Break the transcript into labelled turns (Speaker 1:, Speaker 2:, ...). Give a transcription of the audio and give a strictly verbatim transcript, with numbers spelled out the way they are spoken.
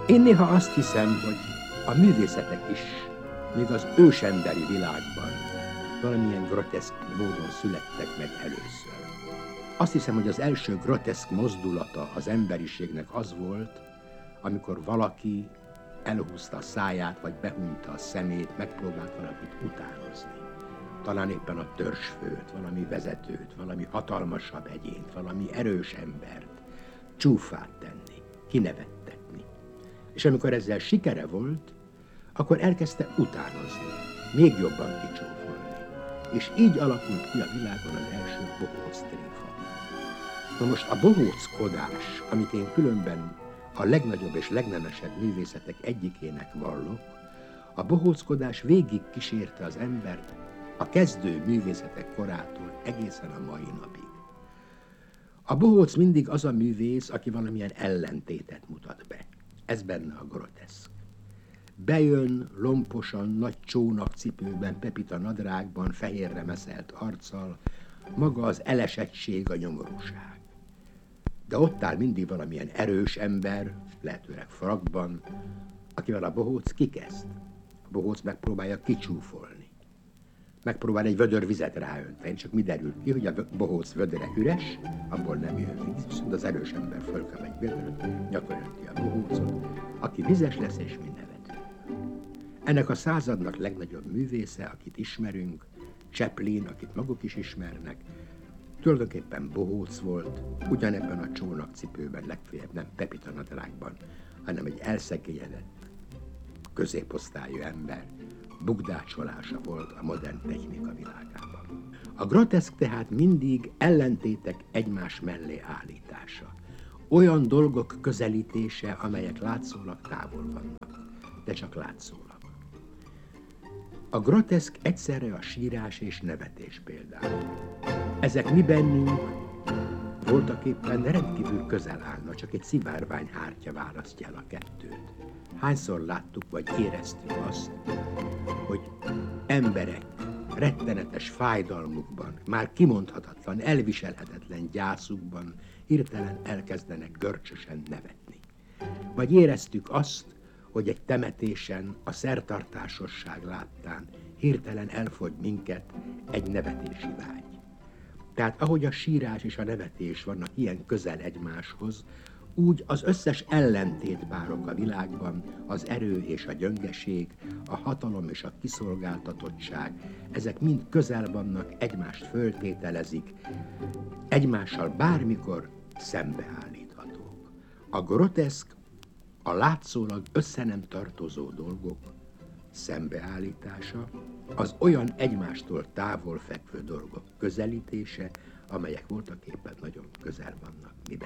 Speaker 1: Én néha azt hiszem, hogy a művészetek is, még az ősemberi világban valamilyen groteszk módon születtek meg először. Azt hiszem, hogy az első groteszk mozdulata az emberiségnek az volt, amikor valaki elhúzta a száját, vagy behúnyta a szemét, megpróbált valakit utánozni. Talán éppen a törzsfőt, valami vezetőt, valami hatalmasabb egyént, valami erős embert csúfát tenni, kinevettetni. És amikor ezzel sikere volt, akkor elkezdte utánozni, még jobban kicsúfolni. És így alakult ki a világon az első bohóc tréfa. Na most a bohóckodás, amit én különben a legnagyobb és legnemesebb művészetek egyikének vallok, a bohóckodás végig kísérte az embert a kezdő művészetek korától egészen a mai napig. A bohóc mindig az a művész, aki valamilyen ellentétet mutat be. Ez benne a groteszk. Bejön lomposan, nagy csónakcipőben, pepita nadrágban, fehérre meszelt arccal, maga az elesettség, a nyomorúság. De ott áll mindig valamilyen erős ember, lehetőleg frakban, akivel a bohóc kikezd. A bohóc megpróbálja kicsúfolni. Megpróbál egy vödör vizet ráönteni, csak mi derül ki, hogy a bohóc vödöre üres, abból nem jön víz, viszont az erős ember fölkap egy vödöröt, nyakörönti a bohócot, aki vizes lesz és mi nevetünk. Ennek a századnak legnagyobb művésze, akit ismerünk, Chaplin, akit maguk is ismernek, tulajdonképpen bohóc volt, ugyanebben a csónakcipőben, legfeljebb nem pepita nadrágban, hanem egy elszegényedett, középosztályú ember bukdácsolása volt a modern technika világában. A groteszk tehát mindig ellentétek egymás mellé állítása. Olyan dolgok közelítése, amelyek látszólag távol vannak, de csak látszólag. A groteszk egyszerre a sírás és nevetés például. Ezek mi bennünk voltaképpen rendkívül közel állna, csak egy szivárvány hártya választja el a kettőt. Hányszor láttuk vagy éreztük azt, hogy emberek rettenetes fájdalmukban, már kimondhatatlan, elviselhetetlen gyászukban hirtelen elkezdenek görcsösen nevetni. Vagy éreztük azt, hogy egy temetésen a szertartásosság láttán hirtelen elfogy minket egy nevetési vágy. Tehát ahogy a sírás és a nevetés vannak ilyen közel egymáshoz, úgy az összes ellentétpárok a világban, az erő és a gyöngeség, a hatalom és a kiszolgáltatottság, ezek mind közel vannak, egymást föltételezik, egymással bármikor szembeállíthatók. A groteszk, a látszólag össze nem tartozó dolgok szembeállítása, az olyan egymástól távol fekvő dolgok közelítése, amelyek voltaképpen nagyon közel vannak miben.